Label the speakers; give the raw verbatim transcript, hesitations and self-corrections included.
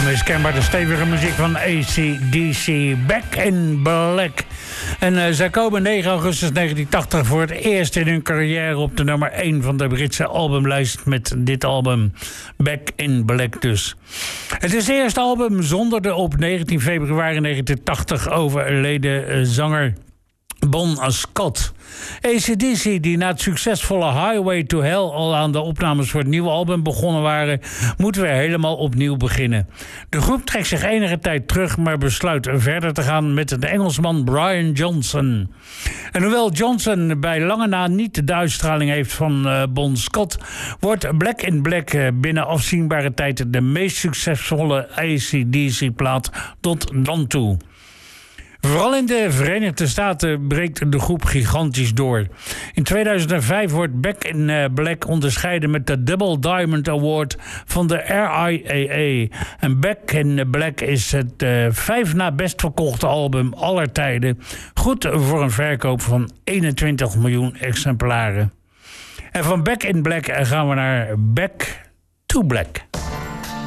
Speaker 1: Onmiskenbaar de stevige muziek van A C D C, Back in Black. En uh, zij komen negen augustus negentien tachtig voor het eerst in hun carrière op de nummer één van de Britse albumlijst met dit album, Back in Black dus. Het is het eerste album zonder de op negentien februari negentien tachtig overleden uh, zanger Bon Scott. A C D C, die na het succesvolle Highway to Hell al aan de opnames voor het nieuwe album begonnen waren, moeten weer helemaal opnieuw beginnen. De groep trekt zich enige tijd terug, maar besluit verder te gaan met de Engelsman Brian Johnson. En hoewel Johnson bij lange na niet de uitstraling heeft van uh, Bon Scott, wordt Black in Black uh, binnen afzienbare tijd de meest succesvolle A C D C-plaat tot dan toe. Vooral in de Verenigde Staten breekt de groep gigantisch door. In tweeduizend vijf wordt Back in Black onderscheiden met de Double Diamond Award van de R I A A. En Back in Black is het uh, vijf na best verkochte album aller tijden. Goed voor een verkoop van eenentwintig miljoen exemplaren. En van Back in Black gaan we naar Back to Black.